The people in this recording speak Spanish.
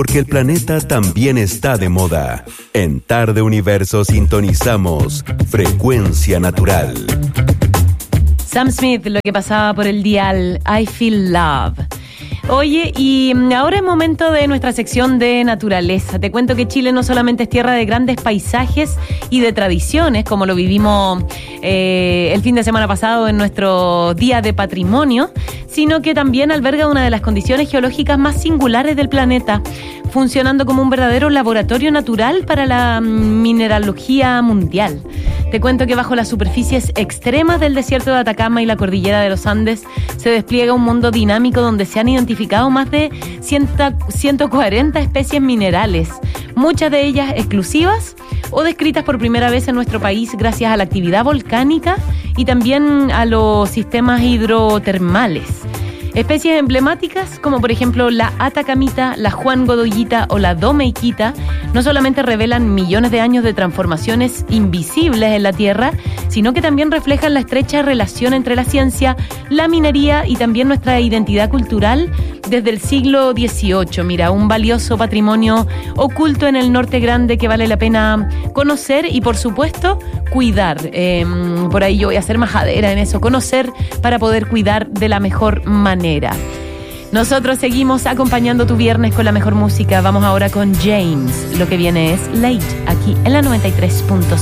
porque el planeta también está de moda. En Tarde Universo sintonizamos Frecuencia Natural. Sam Smith, lo que pasaba por el dial I Feel Love. Oye, y ahora es momento de nuestra sección de naturaleza. Te cuento que Chile no solamente es tierra de grandes paisajes y de tradiciones, como lo vivimos el fin de semana pasado en nuestro Día de Patrimonio, sino que también alberga una de las condiciones geológicas más singulares del planeta, funcionando como un verdadero laboratorio natural para la mineralogía mundial. Te cuento que bajo las superficies extremas del desierto de Atacama y la cordillera de los Andes se despliega un mundo dinámico donde se han identificado más de 140 especies minerales, muchas de ellas exclusivas o descritas por primera vez en nuestro país gracias a la actividad volcánica y también a los sistemas hidrotermales. Especies emblemáticas como por ejemplo la atacamita, la Juan Godoyita o la domeiquita no solamente revelan millones de años de transformaciones invisibles en la Tierra, sino que también reflejan la estrecha relación entre la ciencia, la minería y también nuestra identidad cultural desde el siglo XVIII. Mira, un valioso patrimonio oculto en el Norte Grande que vale la pena conocer y por supuesto cuidar. Por ahí yo voy a ser majadera en eso, conocer para poder cuidar de la mejor manera. Nosotros seguimos acompañando tu viernes con la mejor música. Vamos ahora con James. Lo que viene es Late, aquí en la 93.5.